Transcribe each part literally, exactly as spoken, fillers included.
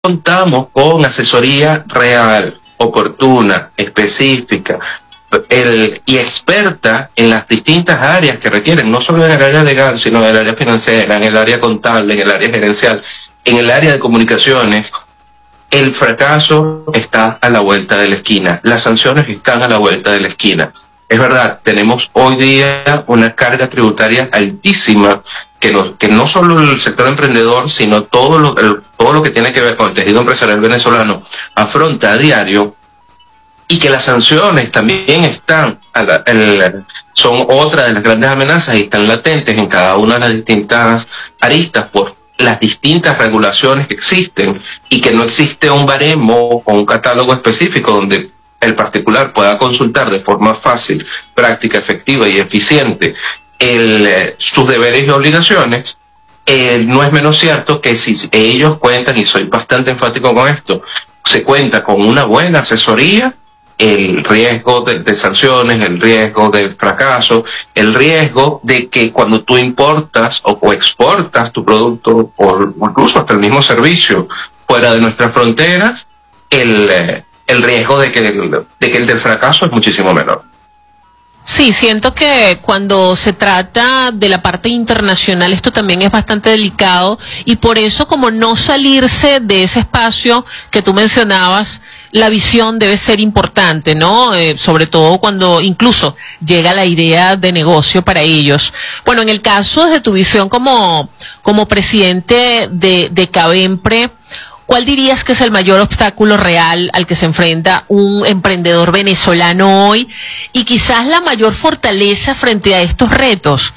contamos con asesoría real, oportuna, específica el, y experta en las distintas áreas que requieren, no solo en el área legal, sino en el área financiera, en el área contable, en el área gerencial, en el área de comunicaciones. El fracaso está a la vuelta de la esquina, las sanciones están a la vuelta de la esquina. Es verdad, tenemos hoy día una carga tributaria altísima que no, que no solo el sector emprendedor, sino todo lo, el, todo lo que tiene que ver con el tejido empresarial venezolano afronta a diario, y que las sanciones también están, a la, el, son otra de las grandes amenazas y están latentes en cada una de las distintas aristas por las distintas regulaciones que existen, y que no existe un baremo o un catálogo específico donde el particular pueda consultar de forma fácil, práctica, efectiva y eficiente el, eh, sus deberes y obligaciones. Eh, no es menos cierto que si ellos cuentan, y soy bastante enfático con esto, se cuenta con una buena asesoría, el riesgo de, de sanciones, el riesgo de fracaso, el riesgo de que cuando tú importas o, o exportas tu producto, o incluso hasta el mismo servicio fuera de nuestras fronteras, el, eh, el riesgo de que, el, de que el del fracaso es muchísimo menor. Sí, siento que cuando se trata de la parte internacional esto también es bastante delicado, y por eso, como no salirse de ese espacio que tú mencionabas, la visión debe ser importante, ¿no? Eh, sobre todo cuando incluso llega la idea de negocio para ellos. Bueno, en el caso de tu visión como, como presidente de, de CABEMPRE, ¿cuál dirías que es el mayor obstáculo real al que se enfrenta un emprendedor venezolano hoy, y quizás la mayor fortaleza frente a estos retos?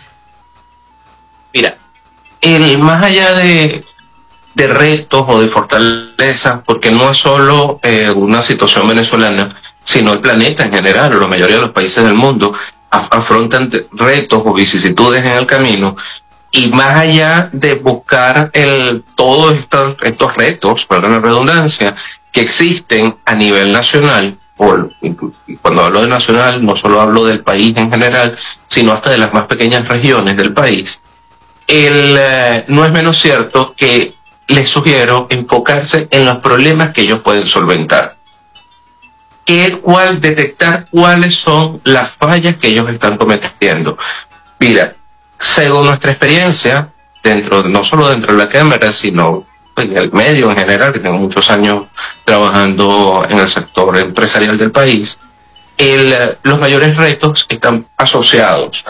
Mira, el, más allá de, de retos o de fortalezas, porque no es solo eh, una situación venezolana, sino el planeta en general, o la mayoría de los países del mundo af afrontan retos o vicisitudes en el camino. Y más allá de buscar el, todos estos, estos retos, perdón la redundancia, que existen a nivel nacional, por, y cuando hablo de nacional no solo hablo del país en general, sino hasta de las más pequeñas regiones del país, el, eh, no es menos cierto que les sugiero enfocarse en los problemas que ellos pueden solventar. ¿Qué, cuál, detectar cuáles son las fallas que ellos están cometiendo? Mira, según nuestra experiencia, dentro, no solo dentro de la Cámara, sino en el medio en general, que tengo muchos años trabajando en el sector empresarial del país, el, los mayores retos están asociados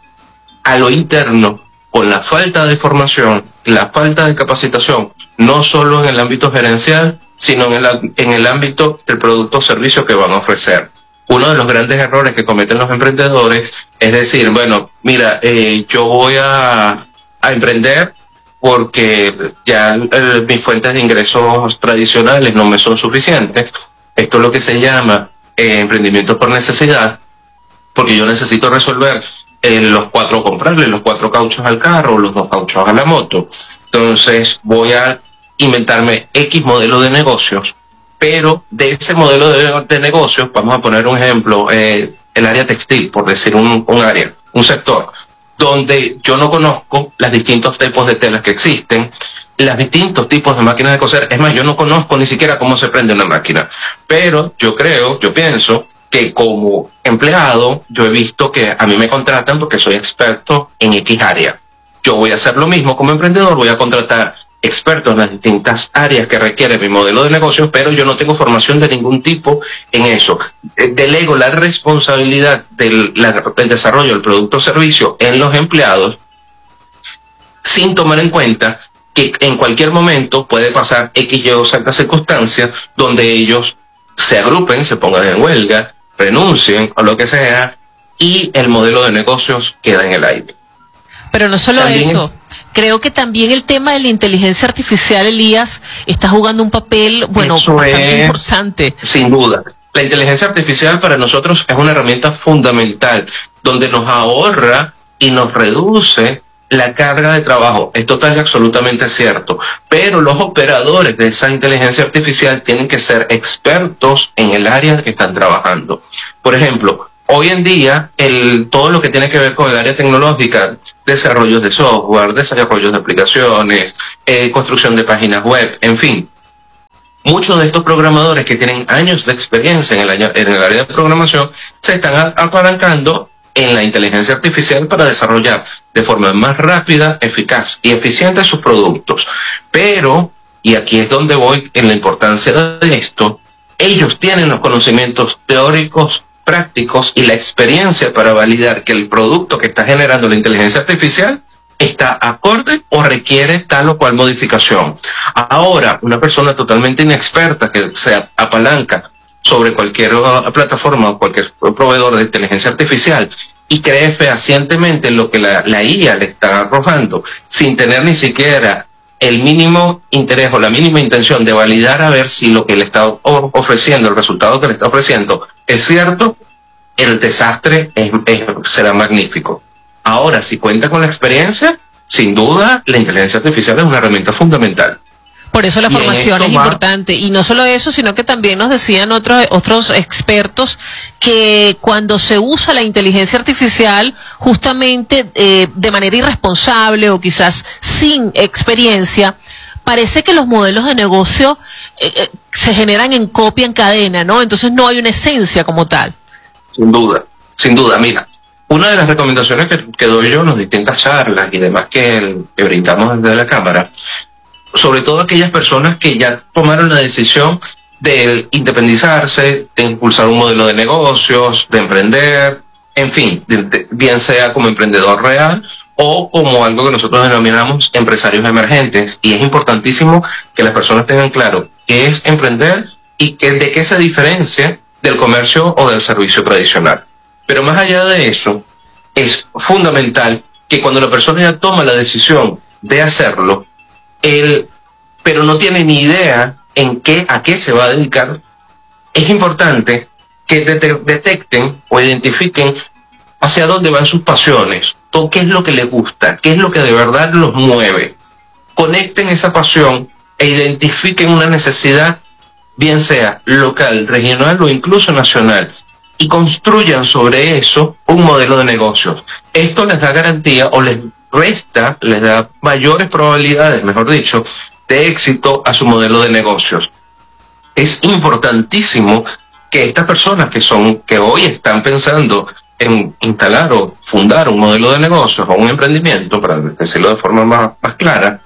a lo interno, con la falta de formación, la falta de capacitación, no solo en el ámbito gerencial, sino en el, en el ámbito del producto o servicio que van a ofrecer. Uno de los grandes errores que cometen los emprendedores es decir, bueno, mira, eh, yo voy a, a emprender porque ya eh, mis fuentes de ingresos tradicionales no me son suficientes. Esto es lo que se llama eh, emprendimiento por necesidad, porque yo necesito resolver eh, los cuatro, comprarle los cuatro cauchos al carro, los dos cauchos a la moto. Entonces voy a inventarme X modelo de negocios, pero de ese modelo de, de negocios, vamos a poner un ejemplo, eh, el área textil, por decir un, un área, un sector, donde yo no conozco los distintos tipos de telas que existen, los distintos tipos de máquinas de coser. Es más, yo no conozco ni siquiera cómo se prende una máquina, pero yo creo, yo pienso que como empleado, yo he visto que a mí me contratan porque soy experto en X área. Yo voy a hacer lo mismo como emprendedor, voy a contratar expertos en las distintas áreas que requiere mi modelo de negocios, pero yo no tengo formación de ningún tipo en eso. Delego la responsabilidad del, la, del desarrollo del producto o servicio en los empleados, sin tomar en cuenta que en cualquier momento puede pasar X, Y o Z circunstancias donde ellos se agrupen, se pongan en huelga, renuncien o lo que sea, y el modelo de negocios queda en el aire. Pero no solo También eso. es, Creo que también el tema de la inteligencia artificial, Elías, está jugando un papel, bueno, Eso bastante es, importante. sin duda. La inteligencia artificial para nosotros es una herramienta fundamental, donde nos ahorra y nos reduce la carga de trabajo. Es total y absolutamente cierto. Pero los operadores de esa inteligencia artificial tienen que ser expertos en el área que están trabajando. Por ejemplo, hoy en día, el, todo lo que tiene que ver con el área tecnológica, desarrollos de software, desarrollos de aplicaciones, eh, construcción de páginas web, en fin, muchos de estos programadores que tienen años de experiencia en el, año, en el área de programación se están apalancando en la inteligencia artificial para desarrollar de forma más rápida, eficaz y eficiente sus productos. Pero, y aquí es donde voy en la importancia de esto, ellos tienen los conocimientos teóricos, prácticos y la experiencia para validar que el producto que está generando la inteligencia artificial está acorde o requiere tal o cual modificación. Ahora, una persona totalmente inexperta que se apalanca sobre cualquier plataforma o cualquier proveedor de inteligencia artificial y cree fehacientemente lo que la, la I A le está arrojando, sin tener ni siquiera el mínimo interés o la mínima intención de validar a ver si lo que le está ofreciendo, el resultado que le está ofreciendo, es cierto, el desastre es, es, será magnífico. Ahora, si cuenta con la experiencia, sin duda, la inteligencia artificial es una herramienta fundamental. Por eso la formación es importante. Y no solo eso, sino que también nos decían otros, otros expertos que cuando se usa la inteligencia artificial justamente eh, de manera irresponsable o quizás sin experiencia, parece que los modelos de negocio eh, eh, se generan en copia, en cadena, ¿no? Entonces no hay una esencia como tal. Sin duda, sin duda. Mira, una de las recomendaciones que, que doy yo en las distintas charlas y demás que, que brindamos desde la Cámara, sobre todo aquellas personas que ya tomaron la decisión de independizarse, de impulsar un modelo de negocios, de emprender, en fin, de, de, bien sea como emprendedor real o como algo que nosotros denominamos empresarios emergentes. Y es importantísimo que las personas tengan claro qué es emprender y que, de qué se diferencia del comercio o del servicio tradicional. Pero más allá de eso, es fundamental que cuando la persona ya toma la decisión de hacerlo, él, pero no tiene ni idea en qué, a qué se va a dedicar, es importante que det- detecten o identifiquen hacia dónde van sus pasiones, todo, qué es lo que les gusta, qué es lo que de verdad los mueve. Conecten esa pasión e identifiquen una necesidad, bien sea local, regional o incluso nacional, y construyan sobre eso un modelo de negocios. Esto les da garantía o les resta, les da mayores probabilidades, mejor dicho, de éxito a su modelo de negocios. Es importantísimo que estas personas que son, que hoy están pensando en instalar o fundar un modelo de negocios o un emprendimiento, para decirlo de forma más, más clara,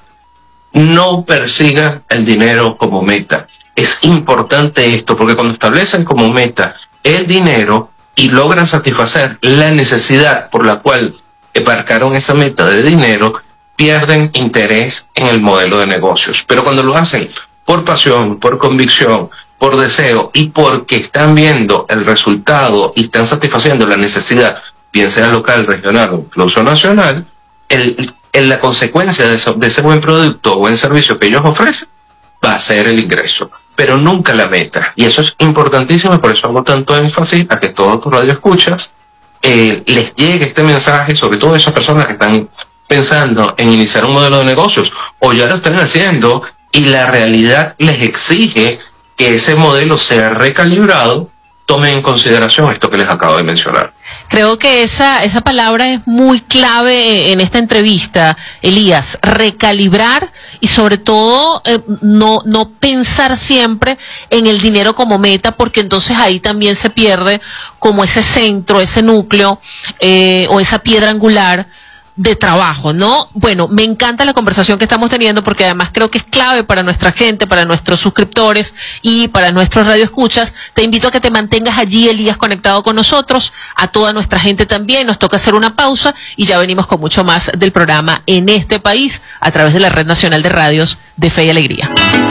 no persigan el dinero como meta. Es importante esto, porque cuando establecen como meta el dinero y logran satisfacer la necesidad por la cual embarcaron esa meta de dinero, pierden interés en el modelo de negocios. Pero cuando lo hacen por pasión, por convicción, por deseo y porque están viendo el resultado y están satisfaciendo la necesidad, bien sea local, regional o incluso nacional, el, el, la consecuencia de, eso, de ese buen producto o buen servicio que ellos ofrecen va a ser el ingreso, pero nunca la meta. Y eso es importantísimo, y por eso hago tanto énfasis a que todos tus radioescuchas eh, les llegue este mensaje, sobre todo a esas personas que están pensando en iniciar un modelo de negocios o ya lo están haciendo y la realidad les exige que ese modelo sea recalibrado. Tomen en consideración esto que les acabo de mencionar. Creo que esa, esa palabra es muy clave en esta entrevista, Elías, recalibrar y sobre todo eh, no, no pensar siempre en el dinero como meta, porque entonces ahí también se pierde como ese centro, ese núcleo eh, o esa piedra angular de trabajo, ¿no? Bueno, me encanta la conversación que estamos teniendo porque además creo que es clave para nuestra gente, para nuestros suscriptores y para nuestros radioescuchas. Te invito a que te mantengas allí, Elías, conectado con nosotros, a toda nuestra gente también. Nos toca hacer una pausa y ya venimos con mucho más del programa En este País a través de la Red Nacional de Radios de Fe y Alegría.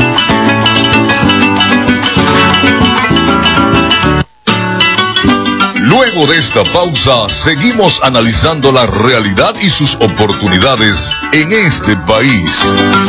Luego de esta pausa, seguimos analizando la realidad y sus oportunidades en este país.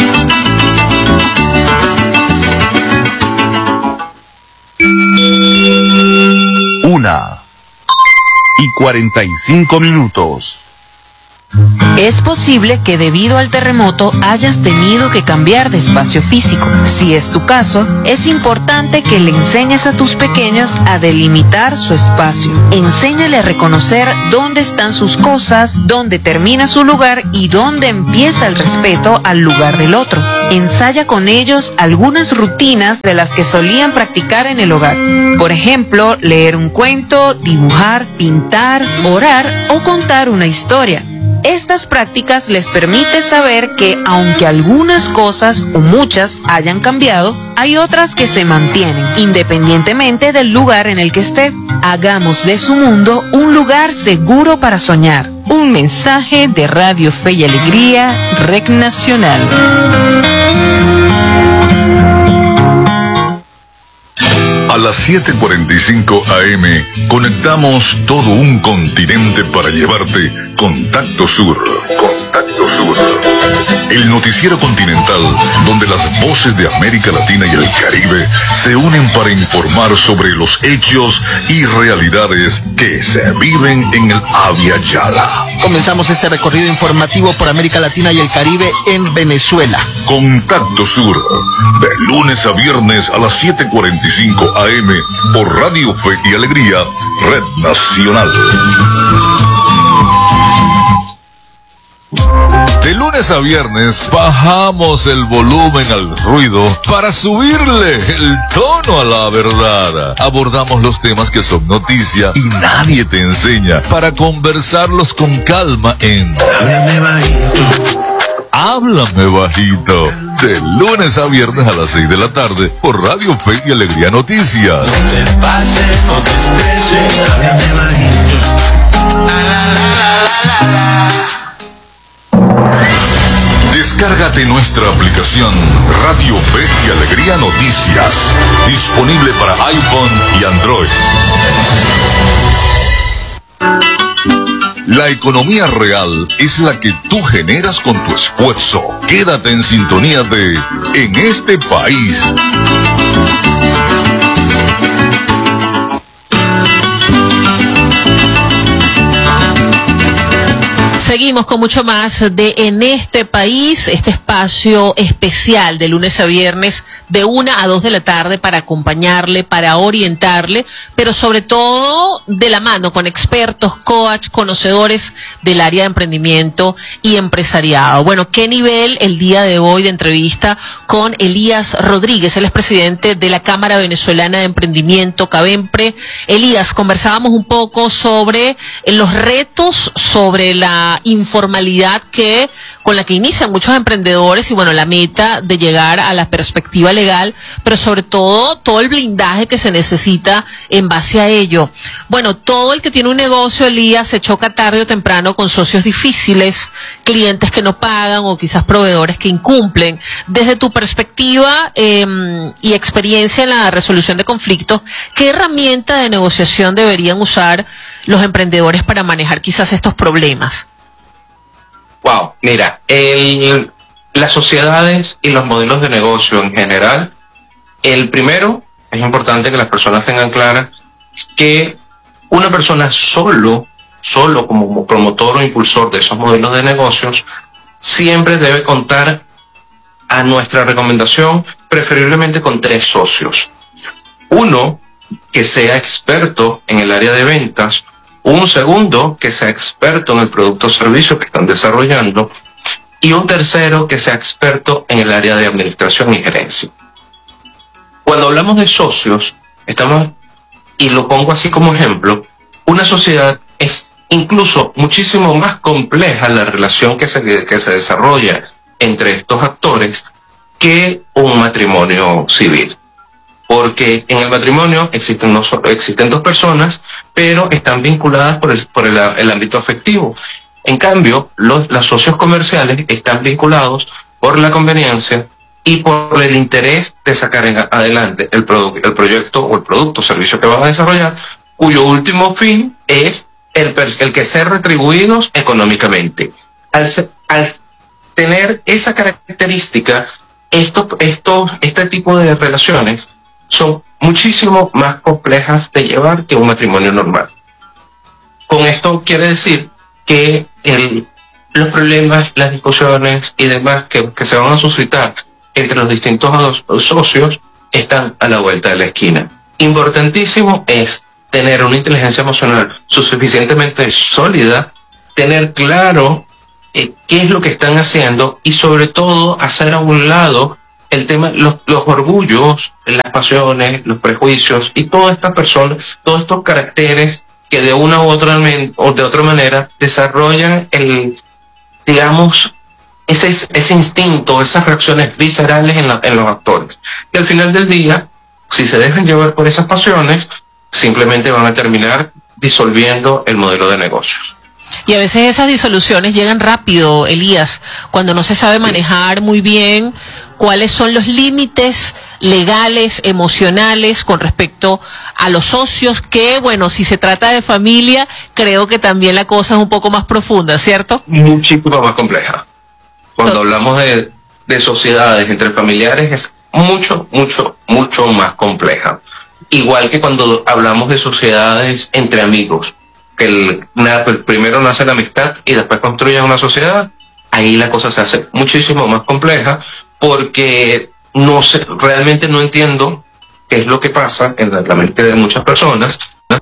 Una y cuarenta y cinco minutos. Es posible que debido al terremoto hayas tenido que cambiar de espacio físico. Si es tu caso, es importante que le enseñes a tus pequeños a delimitar su espacio. Enséñale a reconocer dónde están sus cosas, dónde termina su lugar y dónde empieza el respeto al lugar del otro. Ensaya con ellos algunas rutinas de las que solían practicar en el hogar. Por ejemplo, leer un cuento, dibujar, pintar, orar o contar una historia. Estas prácticas les permiten saber que aunque algunas cosas o muchas hayan cambiado, hay otras que se mantienen, independientemente del lugar en el que esté. Hagamos de su mundo un lugar seguro para soñar. Un mensaje de Radio Fe y Alegría, Red Nacional. A las siete cuarenta y cinco A M conectamos todo un continente para llevarte Contacto Sur. Contacto Sur. El noticiero continental donde las voces de América Latina y el Caribe se unen para informar sobre los hechos y realidades que se viven en el Abya Yala. Comenzamos este recorrido informativo por América Latina y el Caribe en Venezuela. Contacto Sur, de lunes a viernes a las siete cuarenta y cinco A M por Radio Fe y Alegría, Red Nacional. De lunes a viernes bajamos el volumen al ruido para subirle el tono a la verdad. Abordamos los temas que son noticia y nadie te enseña para conversarlos con calma en Háblame Bajito. Háblame Bajito. De lunes a viernes a las seis de la tarde por Radio Fe y Alegría Noticias. No te pase, no te estrese, háblame bajito. La, la, la, la, la, la. Descárgate nuestra aplicación Radio Fe y Alegría Noticias, disponible para iPhone y Android. La economía real es la que tú generas con tu esfuerzo. Quédate en sintonía de En este país. Seguimos con mucho más de En este país, este espacio especial de lunes a viernes de una a dos de la tarde para acompañarle, para orientarle, pero sobre todo de la mano con expertos, coach, conocedores del área de emprendimiento y empresariado. Bueno, qué nivel el día de hoy de entrevista con Elías Rodríguez, él es presidente de la Cámara Venezolana de Emprendimiento, CAVEMPRE. Elías, conversábamos un poco sobre los retos, sobre la informalidad que con la que inician muchos emprendedores y bueno, la meta de llegar a la perspectiva legal, pero sobre todo todo el blindaje que se necesita en base a ello. Bueno, todo el que tiene un negocio, Elías, se choca tarde o temprano con socios difíciles, clientes que no pagan o quizás proveedores que incumplen. Desde tu perspectiva eh, y experiencia en la resolución de conflictos, ¿qué herramienta de negociación deberían usar los emprendedores para manejar quizás estos problemas? Wow, mira, el, las sociedades y los modelos de negocio en general, el primero, es importante que las personas tengan clara que una persona solo, solo como promotor o impulsor de esos modelos de negocios, siempre debe contar, a nuestra recomendación, preferiblemente con tres socios. Uno, que sea experto en el área de ventas. Un segundo, que sea experto en el producto o servicio que están desarrollando. Y un tercero, que sea experto en el área de administración y gerencia. Cuando hablamos de socios, estamos, y lo pongo así como ejemplo, una sociedad es incluso muchísimo más compleja la relación que se, que se desarrolla entre estos actores que un matrimonio civil. Porque en el matrimonio existen, no solo, existen dos personas, pero están vinculadas por el, por el, el ámbito afectivo. En cambio, los, los socios comerciales están vinculados por la conveniencia y por el interés de sacar en adelante el, produ el proyecto o el producto o servicio que van a desarrollar, cuyo último fin es el, el que ser retribuidos económicamente. Al, al tener esa característica, esto, esto, este tipo de relaciones son muchísimo más complejas de llevar que un matrimonio normal. Con esto quiere decir que el, los problemas, las discusiones y demás que, que se van a suscitar entre los distintos socios están a la vuelta de la esquina. Importantísimo es tener una inteligencia emocional suficientemente sólida, tener claro eh, qué es lo que están haciendo y sobre todo hacer a un lado el tema, los, los orgullos, las pasiones, los prejuicios y todas estas personas, todos estos caracteres que de una u otra, o de otra manera desarrollan el, digamos, ese, ese instinto, esas reacciones viscerales en, la, en los actores. Y al final del día, si se dejan llevar por esas pasiones, simplemente van a terminar disolviendo el modelo de negocios. Y a veces esas disoluciones llegan rápido, Elías, cuando no se sabe manejar muy bien cuáles son los límites legales, emocionales con respecto a los socios, que bueno, si se trata de familia, creo que también la cosa es un poco más profunda, ¿cierto? Muchísimo más compleja. Cuando hablamos de, de sociedades entre familiares es mucho, mucho, mucho más compleja. Igual que cuando hablamos de sociedades entre amigos, que el, el primero nace la amistad y después construyen una sociedad, ahí la cosa se hace muchísimo más compleja porque no sé, realmente no entiendo qué es lo que pasa en la, la mente de muchas personas.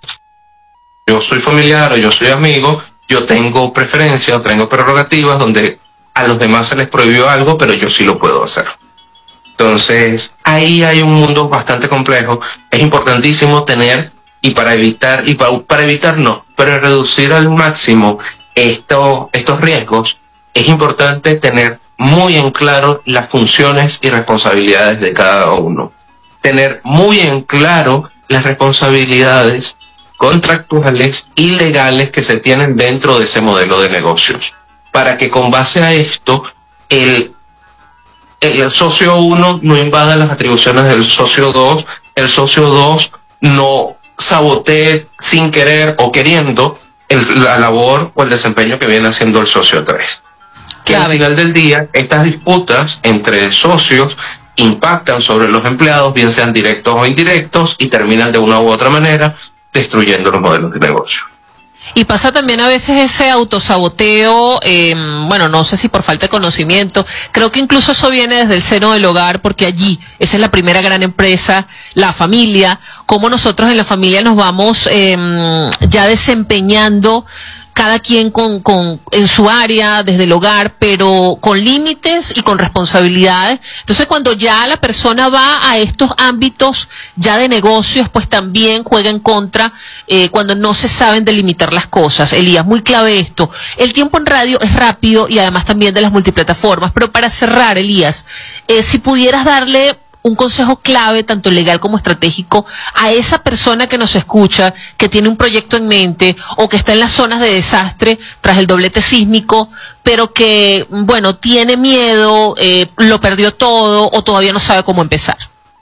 Yo soy familiar o yo soy amigo, yo tengo preferencia o tengo prerrogativas donde a los demás se les prohibió algo, pero yo sí lo puedo hacer. Entonces, ahí hay un mundo bastante complejo. Es importantísimo tener, y para evitar, y para, para evitar no, para reducir al máximo estos, estos riesgos, es importante tener muy en claro las funciones y responsabilidades de cada uno. Tener muy en claro las responsabilidades contractuales y legales que se tienen dentro de ese modelo de negocios. Para que con base a esto, el, el socio uno no invada las atribuciones del socio dos, el socio dos no sabotee sin querer o queriendo el, la labor o el desempeño que viene haciendo el socio tres. Que al final del día, estas disputas entre socios impactan sobre los empleados, bien sean directos o indirectos, y terminan de una u otra manera destruyendo los modelos de negocio. Y pasa también a veces ese autosaboteo, eh, bueno, no sé si por falta de conocimiento, creo que incluso eso viene desde el seno del hogar, porque allí, esa es la primera gran empresa, la familia, cómo nosotros en la familia nos vamos eh, ya desempeñando, cada quien con, con, en su área, desde el hogar, pero con límites y con responsabilidades. Entonces, cuando ya la persona va a estos ámbitos ya de negocios, pues también juega en contra eh, cuando no se saben delimitar las cosas. Elías, muy clave esto. El tiempo en radio es rápido y además también de las multiplataformas, pero para cerrar, Elías, eh, si pudieras darle un consejo clave, tanto legal como estratégico, a esa persona que nos escucha, que tiene un proyecto en mente o que está en las zonas de desastre tras el doblete sísmico, pero que, bueno, tiene miedo, eh, lo perdió todo o todavía no sabe cómo empezar.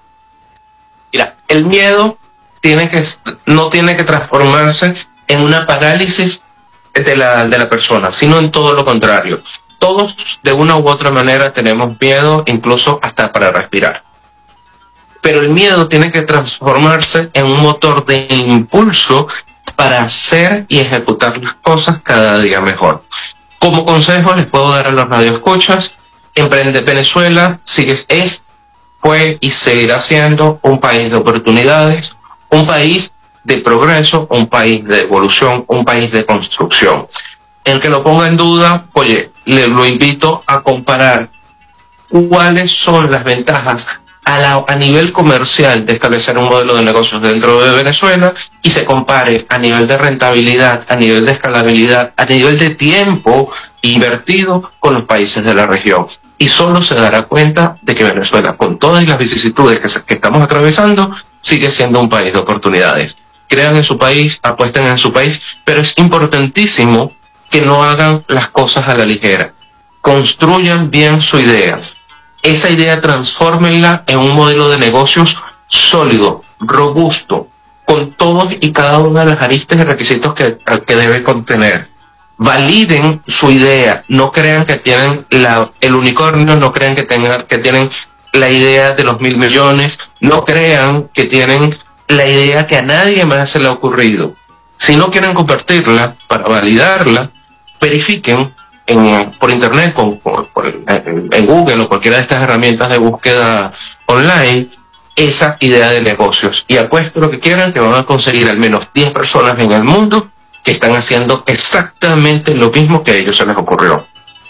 Mira, el miedo tiene que, no tiene que transformarse en una parálisis de la, de la persona, sino en todo lo contrario. Todos, de una u otra manera, tenemos miedo, incluso hasta para respirar. Pero el miedo tiene que transformarse en un motor de impulso para hacer y ejecutar las cosas cada día mejor. Como consejo les puedo dar a los radioescuchas, Emprende Venezuela sigue, es, fue y seguirá siendo un país de oportunidades, un país de progreso, un país de evolución, un país de construcción. El que lo ponga en duda, oye, le lo invito a comparar cuáles son las ventajas A, la, a nivel comercial de establecer un modelo de negocios dentro de Venezuela y se compare a nivel de rentabilidad, a nivel de escalabilidad, a nivel de tiempo invertido con los países de la región. Y solo se dará cuenta de que Venezuela, con todas las vicisitudes que, se, que estamos atravesando, sigue siendo un país de oportunidades. Crean en su país, apuesten en su país, pero es importantísimo que no hagan las cosas a la ligera. Construyan bien su idea. Esa idea transfórmenla en un modelo de negocios sólido, robusto, con todos y cada una de las aristas y requisitos que, que debe contener. Validen su idea, no crean que tienen la, el unicornio, no crean que, tengan, que tienen la idea de los mil millones, no crean que tienen la idea que a nadie más se le ha ocurrido. Si no quieren compartirla, para validarla, verifiquen En, por internet, con, por, por, en, en Google o cualquiera de estas herramientas de búsqueda online, esa idea de negocios. Y apuesto lo que quieran, que van a conseguir al menos diez personas en el mundo que están haciendo exactamente lo mismo que a ellos se les ocurrió.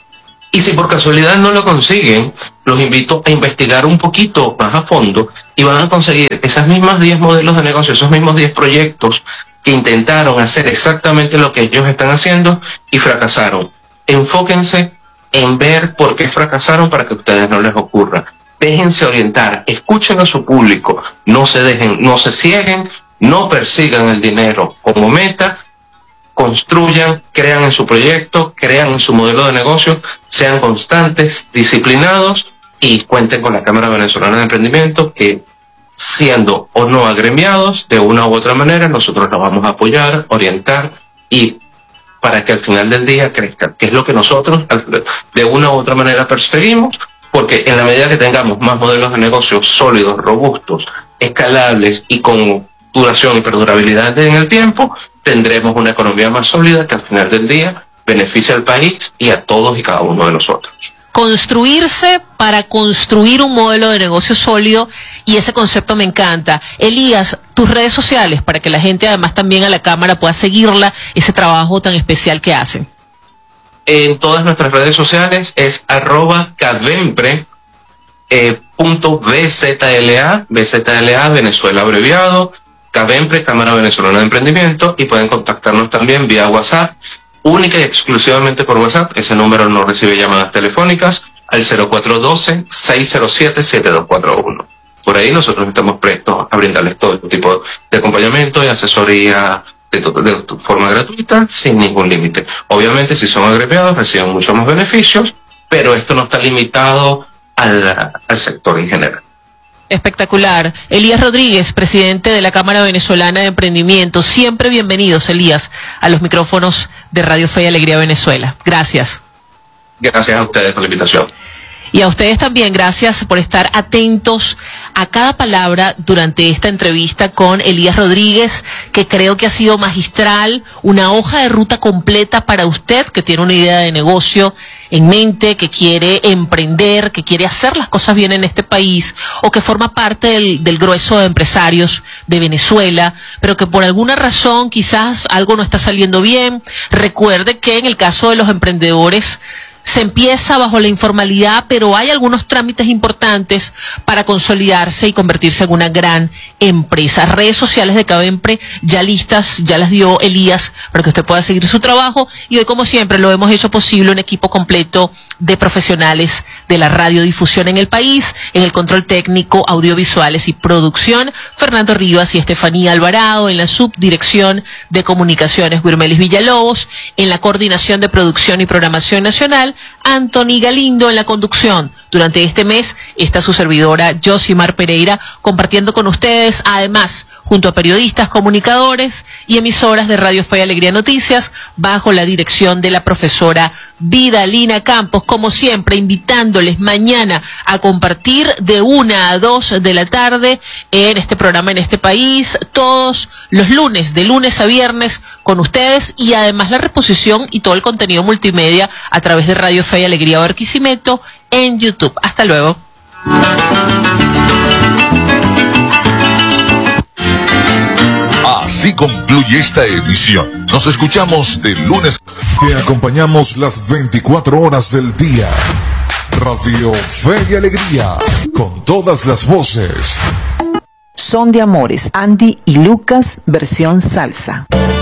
Y si por casualidad no lo consiguen, los invito a investigar un poquito más a fondo y van a conseguir esas mismas diez modelos de negocio, esos mismos diez proyectos que intentaron hacer exactamente lo que ellos están haciendo y fracasaron. Enfóquense en ver por qué fracasaron para que a ustedes no les ocurra. Déjense orientar, escuchen a su público, no se dejen, no se cieguen, no persigan el dinero como meta, construyan, crean en su proyecto, crean en su modelo de negocio, sean constantes, disciplinados y cuenten con la Cámara Venezolana de Emprendimiento que, siendo o no agremiados, de una u otra manera, nosotros los vamos a apoyar, orientar y para que al final del día crezcan, que es lo que nosotros de una u otra manera perseguimos, porque en la medida que tengamos más modelos de negocio sólidos, robustos, escalables y con duración y perdurabilidad en el tiempo, tendremos una economía más sólida que al final del día beneficia al país y a todos y cada uno de nosotros. Construirse para construir un modelo de negocio sólido, y ese concepto me encanta. Elías, tus redes sociales para que la gente además también a la cámara pueda seguirla, ese trabajo tan especial que hacen. En todas nuestras redes sociales es arroba cadempre eh, punto bzla, bzla Venezuela abreviado, Cadempre, Cámara Venezolana de Emprendimiento, y pueden contactarnos también vía WhatsApp, única y exclusivamente por WhatsApp. Ese número no recibe llamadas telefónicas, al cero cuatro uno dos, seis cero siete, siete dos cuatro uno. Por ahí nosotros estamos prestos a brindarles todo tipo de acompañamiento y asesoría de, de, de forma gratuita, sin ningún límite. Obviamente, si son agremiados, reciben muchos más beneficios, pero esto no está limitado al, al sector en general. Espectacular. Elías Rodríguez, presidente de la Cámara Venezolana de Emprendimiento. Siempre bienvenidos, Elías, a los micrófonos de Radio Fe y Alegría Venezuela. Gracias. Gracias a ustedes por la invitación. Y a ustedes también, gracias por estar atentos a cada palabra durante esta entrevista con Elías Rodríguez, que creo que ha sido magistral, una hoja de ruta completa para usted que tiene una idea de negocio en mente, que quiere emprender, que quiere hacer las cosas bien en este país, o que forma parte del, del grueso de empresarios de Venezuela, pero que por alguna razón quizás algo no está saliendo bien. Recuerde que en el caso de los emprendedores, se empieza bajo la informalidad, pero hay algunos trámites importantes para consolidarse y convertirse en una gran empresa. Redes sociales de Cadempre ya listas, ya las dio Elías para que usted pueda seguir su trabajo, y hoy, como siempre, lo hemos hecho posible un equipo completo de profesionales de la radiodifusión en el país, en el control técnico, audiovisuales y producción, Fernando Rivas y Estefanía Alvarado, en la subdirección de comunicaciones, Wirmelis Villalobos, en la coordinación de producción y programación nacional, Anthony Galindo en la conducción. Durante este mes está su servidora Josimar Pereira compartiendo con ustedes, además, junto a periodistas, comunicadores y emisoras de Radio Fe y Alegría Noticias, bajo la dirección de la profesora Vidalina Campos, como siempre, invitándoles mañana a compartir de una a dos de la tarde en este programa En Este País, todos los lunes, de lunes a viernes, con ustedes, y además la reposición y todo el contenido multimedia a través de Radio Fe y Alegría Barquisimeto en YouTube. Hasta luego. Así concluye esta edición. Nos escuchamos de lunes. Te acompañamos las veinticuatro horas del día. Radio Fe y Alegría, con todas las voces. Son de Amores, Andy y Lucas, versión salsa.